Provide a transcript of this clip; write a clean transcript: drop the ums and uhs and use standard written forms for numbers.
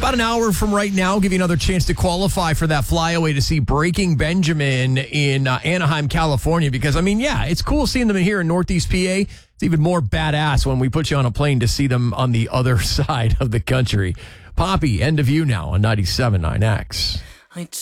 About an hour from right now, give you another chance to qualify for that flyaway to see Breaking Benjamin in Anaheim, California. Because, I mean, yeah, it's cool seeing them here in Northeast PA. It's even more badass when we put you on a plane to see them on the other side of the country. Poppy, End of You now on 97.9 X.